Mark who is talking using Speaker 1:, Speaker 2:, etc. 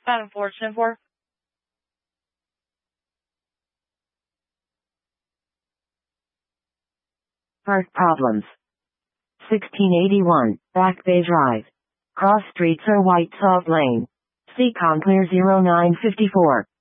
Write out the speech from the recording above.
Speaker 1: unfortunate for.
Speaker 2: Heart problems. 1681, Back Bay Drive. Cross streets are White Salt Lane. Seacon Clear 0954.